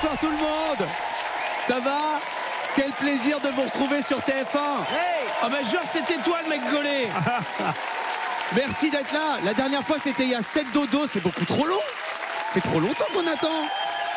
Bonsoir tout le monde. Ça va? Quel plaisir de vous retrouver sur TF1. Hey. Ah bah genre c'était toi le mec gaulé. Merci d'être là. La dernière fois c'était il y a 7 dodo. C'est beaucoup trop long. Ça fait trop longtemps qu'on attend.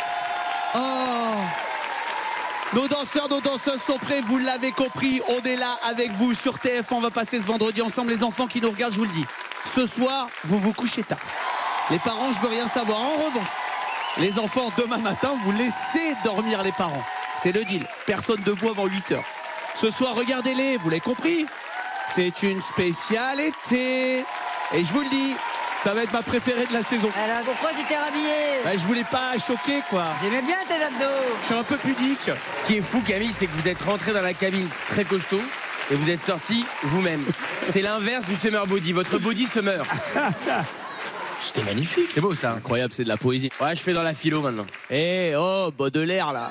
Oh. Nos danseurs, nos danseuses sont prêts, vous l'avez compris, on est là avec vous sur TF1, on va passer ce vendredi ensemble. Les enfants qui nous regardent, je vous le dis, ce soir, vous vous couchez tard. Les parents, je veux rien savoir. En revanche, les enfants, demain matin, vous laissez dormir les parents. C'est le deal, personne debout avant 8h. Ce soir, regardez-les, vous l'avez compris, c'est une spécialité. Et je vous le dis, ça va être ma préférée de la saison. Alors pourquoi tu t'es rhabillé? Bah, je voulais pas choquer quoi. J'aimais bien tes abdos. Je suis un peu pudique. Ce qui est fou, Camille, c'est que vous êtes rentré dans la cabine très costaud et vous êtes sorti vous-même. C'est l'inverse du summer body. Votre body summer. C'était magnifique. C'est beau ça. Incroyable, c'est de la poésie. Ouais, je fais dans la philo maintenant. Eh oh, Baudelaire là.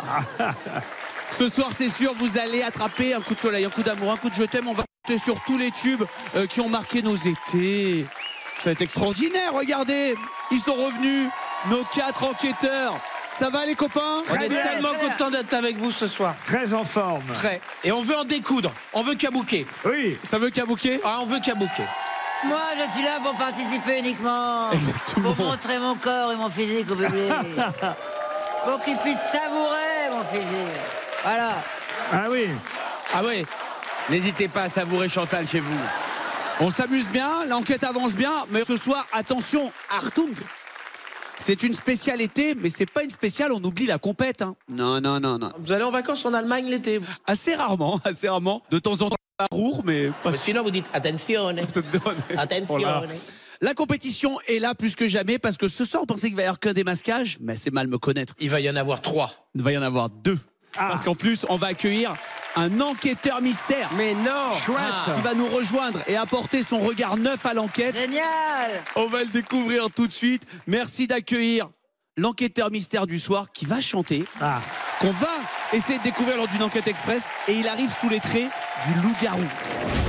Ce soir, c'est sûr, vous allez attraper un coup de soleil, un coup d'amour, un coup de je t'aime. On va compter sur tous les tubes qui ont marqué nos étés. Ça va être extraordinaire, regardez. Ils sont revenus, nos 4 enquêteurs. Ça va les copains? On est tellement content d'être avec vous ce soir. Très en forme. Très. Et on veut en découdre. On veut kabouker. Oui. Ça veut kabouker? Ah, on veut kabouker. Moi, je suis là pour participer uniquement. Exactement. Pour montrer mon corps et mon physique au public. Pour qu'ils puissent savourer mon physique. Voilà. Ah oui. Ah ouais. N'hésitez pas à savourer Chantal chez vous. On s'amuse bien, l'enquête avance bien, mais ce soir, attention, Achtung. C'est une spécialité, mais c'est pas une spéciale, on oublie la compète. Hein. Non. Vous allez en vacances en Allemagne l'été. Assez rarement. De temps en temps, à Roure, mais pas Mais sinon, vous dites attention. Attention. La compétition est là plus que jamais parce que ce soir, on pensait qu'il va y avoir que des masquages, mais c'est mal me connaître. Il va y en avoir 3. Il va y en avoir 2. Parce qu'en plus, on va accueillir un enquêteur mystère. Mais non. Chouette. Qui va nous rejoindre et apporter son regard neuf à l'enquête. Génial. On va le découvrir tout de suite. Merci d'accueillir l'enquêteur mystère du soir qui va chanter. Qu'on va essayer de découvrir lors d'une enquête express. Et il arrive sous les traits du loup-garou.